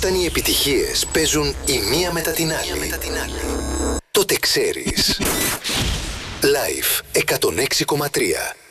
Όταν οι επιτυχίες παίζουν η μία μετά την άλλη, τότε ξέρεις. Live 106,3.